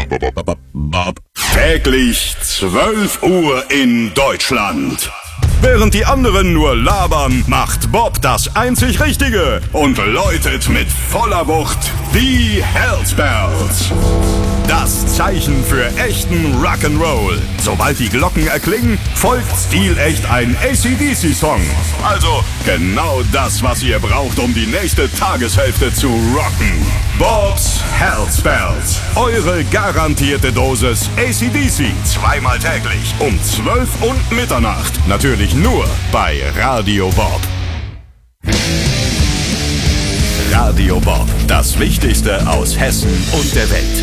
Bob. Täglich 12 Uhr in Deutschland. Während die anderen nur labern, macht Bob das einzig Richtige und läutet mit voller Wucht die Hells Bells. Das Zeichen für echten Rock'n'Roll. Sobald die Glocken erklingen, folgt stilecht ein AC/DC-Song. Also genau das, was ihr braucht, um die nächste Tageshälfte zu rocken. Bob's Hells Bells. Eure garantierte Dosis AC/DC. Zweimal täglich um 12 und Mitternacht. Natürlich nur bei Radio Bob. Radio Bob. Das Wichtigste aus Hessen und der Welt.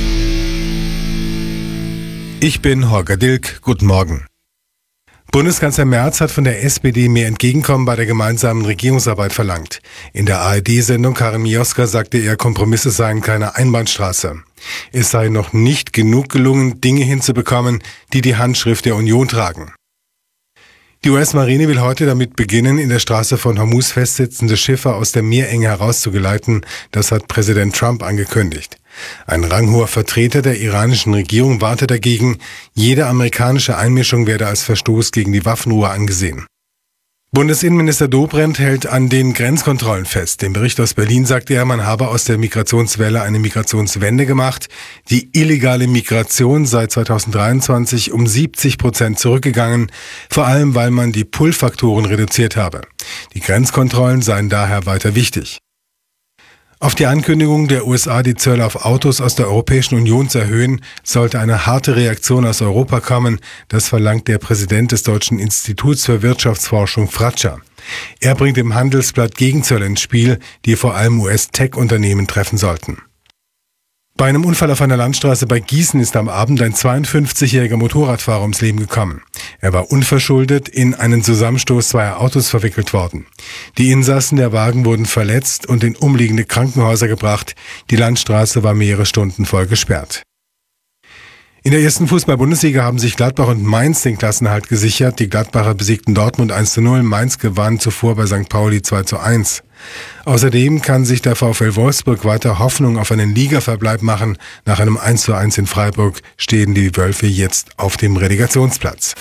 Ich bin Holger Dilk. Guten Morgen. Bundeskanzler Merz hat von der SPD mehr Entgegenkommen bei der gemeinsamen Regierungsarbeit verlangt. In der ARD-Sendung Karin Mioska sagte er, Kompromisse seien keine Einbahnstraße. Es sei noch nicht genug gelungen, Dinge hinzubekommen, die die Handschrift der Union tragen. Die US-Marine will heute damit beginnen, in der Straße von Hormuz festsitzende Schiffe aus der Meerenge herauszugeleiten. Das hat Präsident Trump angekündigt. Ein ranghoher Vertreter der iranischen Regierung warnte dagegen, jede amerikanische Einmischung werde als Verstoß gegen die Waffenruhe angesehen. Bundesinnenminister Dobrindt hält an den Grenzkontrollen fest. Im Bericht aus Berlin sagte er, man habe aus der Migrationswelle eine Migrationswende gemacht. Die illegale Migration sei 2023 um 70% zurückgegangen, vor allem weil man die Pull-Faktoren reduziert habe. Die Grenzkontrollen seien daher weiter wichtig. Auf die Ankündigung der USA, die Zölle auf Autos aus der Europäischen Union zu erhöhen, sollte eine harte Reaktion aus Europa kommen. Das verlangt der Präsident des Deutschen Instituts für Wirtschaftsforschung, Fratscher. Er bringt im Handelsblatt Gegenzölle ins Spiel, die vor allem US-Tech-Unternehmen treffen sollten. Bei einem Unfall auf einer Landstraße bei Gießen ist am Abend ein 52-jähriger Motorradfahrer ums Leben gekommen. Er war unverschuldet in einen Zusammenstoß zweier Autos verwickelt worden. Die Insassen der Wagen wurden verletzt und in umliegende Krankenhäuser gebracht. Die Landstraße war mehrere Stunden voll gesperrt. In der ersten Fußball-Bundesliga haben sich Gladbach und Mainz den Klassenerhalt gesichert. Die Gladbacher besiegten Dortmund 1:0, Mainz gewann zuvor bei St. Pauli 2:1. Außerdem kann sich der VfL Wolfsburg weiter Hoffnung auf einen Ligaverbleib machen. Nach einem 1:1 in Freiburg stehen die Wölfe jetzt auf dem Relegationsplatz.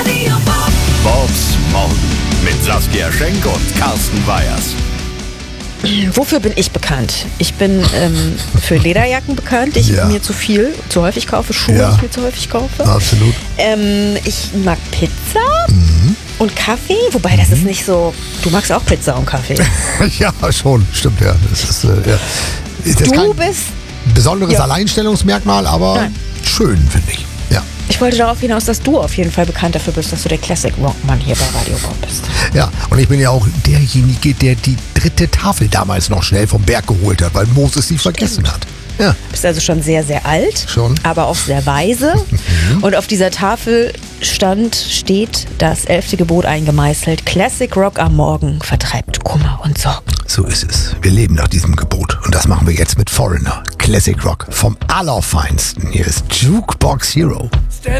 Bobs Morgen mit Saskia Schenk und Carsten Weyers. Wofür bin ich bekannt? Ich bin für Lederjacken bekannt, die ich mir zu häufig kaufe, Schuhe, die ich mir zu häufig kaufe. Absolut. Ich mag Pizza und Kaffee, wobei das ist nicht so, du magst auch Pizza und Kaffee. Ja, schon, stimmt, ja. Das ist, das ist du bist besonderes Alleinstellungsmerkmal, aber schön, finde ich. Ja. Ich wollte darauf hinaus, dass du auf jeden Fall bekannt dafür bist, dass du der Classic Rockmann hier bei Radio Bob bist. Ja, und ich bin ja auch derjenige, der die 3. Tafel damals noch schnell vom Berg geholt hat, weil Moses sie vergessen hat. Ja. Bist also schon sehr, sehr alt, aber auch sehr weise. Und auf dieser Tafel steht das 11. Gebot eingemeißelt. Classic Rock am Morgen vertreibt Kummer und Sorgen. So ist es. Wir leben nach diesem Gebot. Und das machen wir jetzt mit Foreigner. Classic Rock vom Allerfeinsten. Hier ist Jukebox Hero.